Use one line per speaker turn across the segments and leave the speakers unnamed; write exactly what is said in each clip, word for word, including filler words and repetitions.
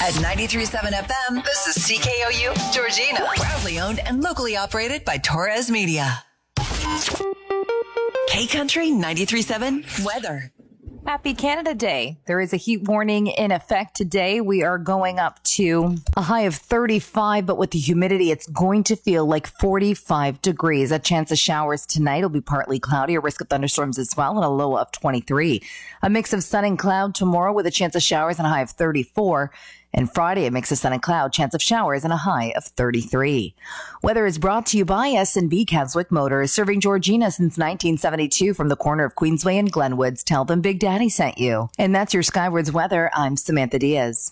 At ninety-three point seven F M, this is C K O U Georgina. Proudly owned and locally operated by Torres Media. K-Country ninety-three point seven weather.
Happy Canada Day. There is a heat warning in effect today. We are going up to a high of thirty-five, but with the humidity, it's going to feel like forty-five degrees. A chance of showers tonight will be partly cloudy, a risk of thunderstorms as well, and a low of twenty-three. A mix of sun and cloud tomorrow with a chance of showers and a high of thirty-four. And Friday, a mix of sun and cloud, chance of showers, and a high of thirty-three. Weather is brought to you by S and B Keswick Motors, serving Georgina since nineteen seventy-two from the corner of Queensway and Glenwoods. Tell them Big Daddy sent you. And that's your Skywards weather. I'm Samantha Diaz.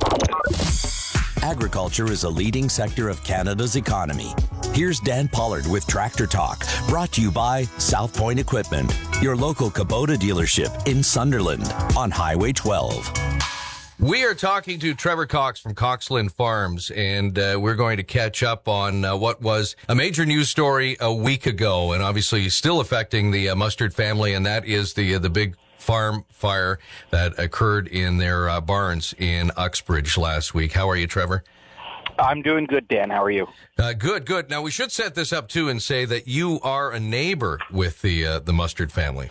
Agriculture is a leading sector of Canada's economy. Here's Dan Pollard with Tractor Talk, brought to you by South Point Equipment, your local Kubota dealership in Sunderland on Highway twelve.
We are talking to Trevor Cox from Coxland Farms, and uh, we're going to catch up on uh, what was a major news story a week ago, and obviously still affecting the uh, Mustard family, and that is the uh, the big farm fire that occurred in their uh, barns in Uxbridge last week. How are you, Trevor?
I'm doing good, Dan. How are you?
Uh, good, good. Now, we should set this up, too, and say that you are a neighbor with the uh, the Mustard family.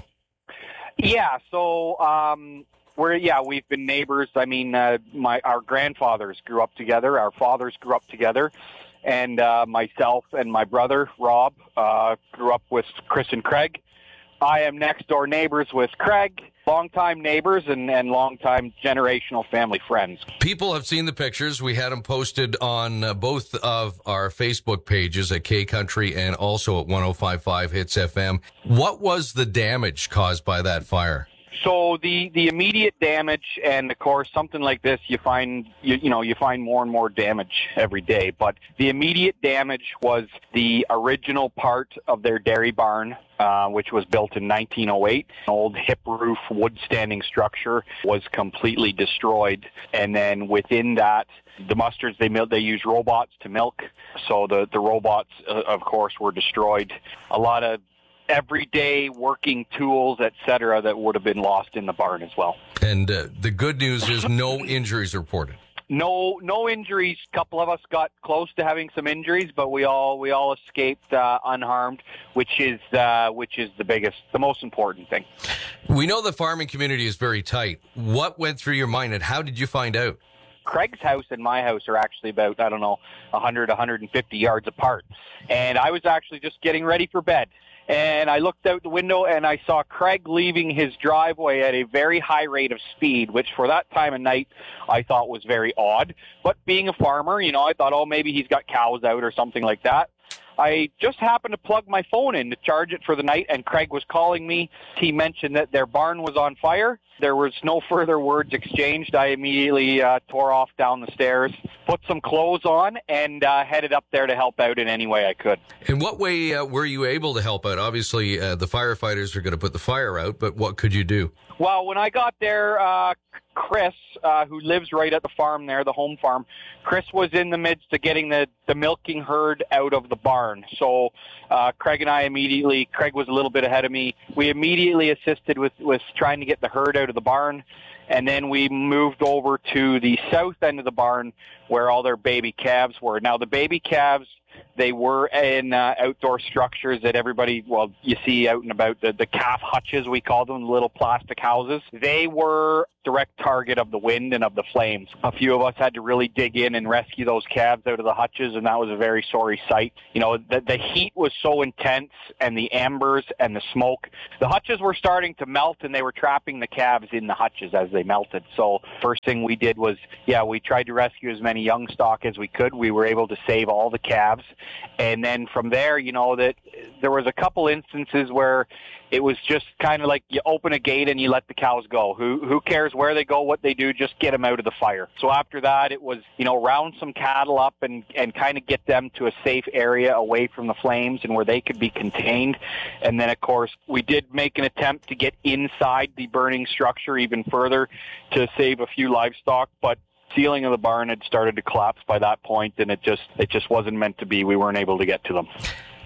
Yeah, so... Um We're, yeah, we've been neighbors. I mean, uh, my our grandfathers grew up together. Our fathers grew up together. And uh, myself and my brother, Rob, uh, grew up with Chris and Craig. I am next-door neighbors with Craig, longtime neighbors and, and longtime generational family friends.
People have seen the pictures. We had them posted on uh, both of our Facebook pages at K-Country and also at one oh five point five Hits F M. What was the damage caused by that fire?
So the, the immediate damage, and of course something like this, you find you, you know you find more and more damage every day. But the immediate damage was the original part of their dairy barn, uh, which was built in nineteen oh eight. An old hip roof wood standing structure was completely destroyed, and then within that, the mustards they milk, they use robots to milk. So the the robots, uh, of course, were destroyed. A lot of everyday working tools, et cetera, that would have been lost in the barn as well.
And uh, the good news is no injuries reported.
No, no injuries. A couple of us got close to having some injuries, but we all we all escaped uh, unharmed, which is uh, which is the biggest, the most important thing.
We know the farming community is very tight. What went through your mind, and how did you find out?
Craig's house and my house are actually about, I don't know, one hundred, one hundred fifty yards apart, and I was actually just getting ready for bed. And I looked out the window and I saw Craig leaving his driveway at a very high rate of speed, which for that time of night I thought was very odd. But being a farmer, you know, I thought, oh, maybe he's got cows out or something like that. I just happened to plug my phone in to charge it for the night, and Craig was calling me. He mentioned that their barn was on fire. There was no further words exchanged. I immediately uh, tore off down the stairs, put some clothes on, and uh, headed up there to help out in any way I could.
In what way uh, were you able to help out? Obviously, uh, the firefighters are going to put the fire out, but what could you do?
Well, when I got there, uh, Chris, uh, who lives right at the farm there, the home farm, Chris was in the midst of getting the, the milking herd out of the barn. So uh, Craig and I immediately, Craig was a little bit ahead of me, we immediately assisted with, with trying to get the herd out of the barn. And then we moved over to the south end of the barn where all their baby calves were. Now, the baby calves, they were in uh, outdoor structures that everybody, well, you see out and about, the, the calf hutches, we call them, the little plastic houses. They were direct target of the wind and of the flames. A few of us had to really dig in and rescue those calves out of the hutches, and that was a very sorry sight. You know, the, the heat was so intense, and the embers and the smoke. The hutches were starting to melt, and they were trapping the calves in the hutches as they melted. So first thing we did was, yeah, we tried to rescue as many young stock as we could. We were able to save all the calves. And then from there, you know, that there was a couple instances where it was just kind of like you open a gate and you let the cows go. Who who cares where they go, what they do, just get them out of the fire. So after that, it was, you know, round some cattle up and, and kind of get them to a safe area away from the flames and where they could be contained. And then, of course, we did make an attempt to get inside the burning structure even further to save a few livestock, but ceiling of the barn had started to collapse by that point, and it just it just wasn't meant to be. We weren't able to get to them.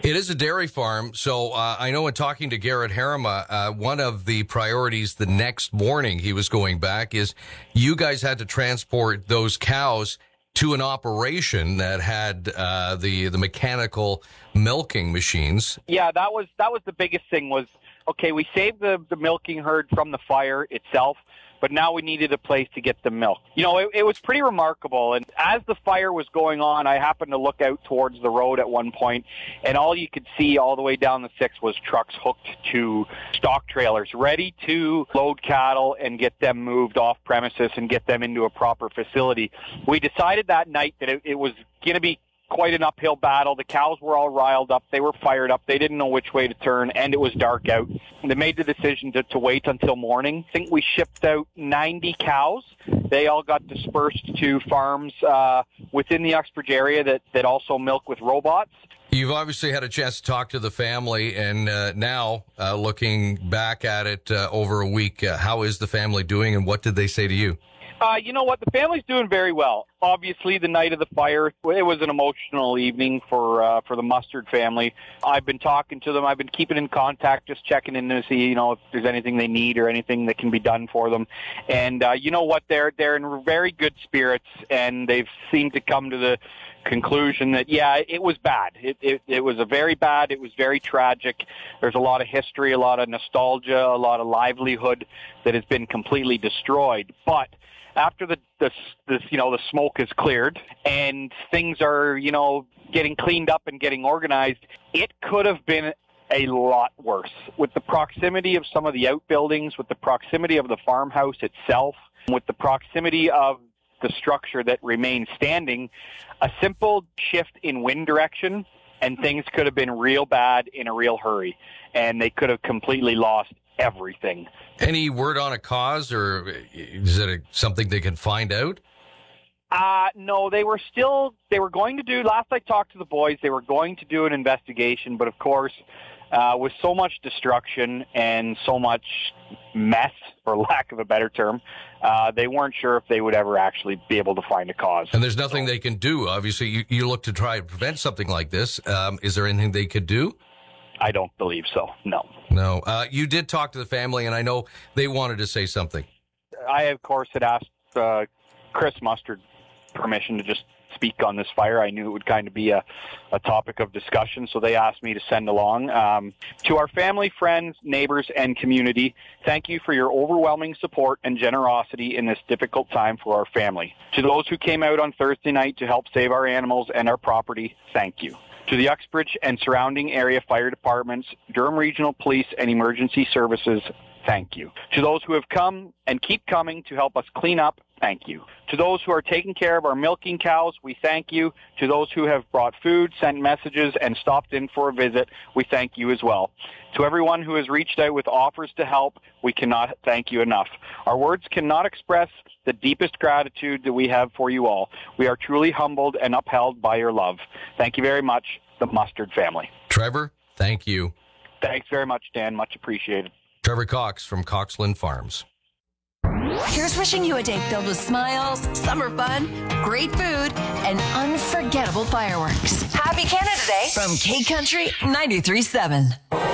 It is a dairy farm, so uh, I know in talking to Garrett Harima, uh, one of the priorities the next morning he was going back is you guys had to transport those cows to an operation that had uh, the the mechanical milking machines.
Yeah, that was that was the biggest thing was, okay, we saved the, the milking herd from the fire itself, but now we needed a place to get the milk. You know, it, it was pretty remarkable. And as the fire was going on, I happened to look out towards the road at one point, and all you could see all the way down the six was trucks hooked to stock trailers, ready to load cattle and get them moved off premises and get them into a proper facility. We decided that night that it, it was going to be quite an uphill battle. The cows were all riled up. They were fired up. They didn't know which way to turn, and it was dark out. They made the decision to, to wait until morning. I think we shipped out ninety cows. They all got dispersed to farms uh, within the Uxbridge area that, that also milk with robots.
You've obviously had a chance to talk to the family, and uh, now uh, looking back at it uh, over a week, uh, how is the family doing, and what did they say to you?
Uh, you know what? The family's doing very well. Obviously, the night of the fire, it was an emotional evening for uh, for the Mustard family. I've been talking to them. I've been keeping in contact, just checking in to see, you know, if there's anything they need or anything that can be done for them. And uh, you know what? They're they're in very good spirits, and they've seemed to come to the conclusion that, yeah, it was bad. It, it it was a very bad. It was very tragic. There's a lot of history, a lot of nostalgia, a lot of livelihood that has been completely destroyed. But after the, the, the, you know, the smoke is cleared and things are, you know, getting cleaned up and getting organized, it could have been a lot worse. With the proximity of some of the outbuildings, with the proximity of the farmhouse itself, with the proximity of the structure that remains standing, a simple shift in wind direction and things could have been real bad in a real hurry, and they could have completely lost everything.
Any word on a cause, or is it a, something they can find out?
Uh, no, they were still, they were going to do, last I talked to the boys, they were going to do an investigation, but of course, uh, with so much destruction and so much mess, for lack of a better term, uh, they weren't sure if they would ever actually be able to find a cause.
And there's nothing so, they can do. Obviously, you, you look to try to prevent something like this. Um, is there anything they could do?
I don't believe so, no.
No. Uh, you did talk to the family, and I know they wanted to say something.
I, of course, had asked uh, Chris Mustard permission to just speak on this fire. I knew it would kind of be a, a topic of discussion, so they asked me to send along. Um, to our family, friends, neighbors, and community, thank you for your overwhelming support and generosity in this difficult time for our family. To those who came out on Thursday night to help save our animals and our property, thank you. To the Uxbridge and surrounding area fire departments, Durham Regional Police, and emergency services, thank you. To those who have come and keep coming to help us clean up, thank you. To those who are taking care of our milking cows, we thank you. To those who have brought food, sent messages, and stopped in for a visit, we thank you as well. To everyone who has reached out with offers to help, we cannot thank you enough. Our words cannot express the deepest gratitude that we have for you all. We are truly humbled and upheld by your love. Thank you very much, the Mustard family.
Trevor, thank you.
Thanks very much, Dan. Much appreciated.
Trevor Cox from Coxland Farms.
Here's wishing you a day filled with smiles, summer fun, great food, and unforgettable fireworks. Happy Canada Day from K Country ninety-three point seven.